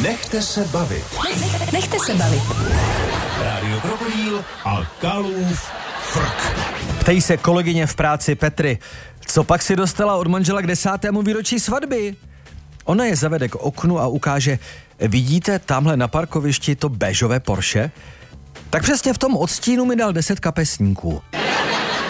Nechte se bavit. Nechte se bavit. Rádio Krokodýl a Kalův frk. Ptej se kolegyně v práci Petry, co pak si dostala od manžela k 10. výročí svatby? Ona je zavede k oknu a ukáže, vidíte tamhle na parkovišti to béžové Porsche? Tak přesně v tom odstínu mi dal 10 kapesníků.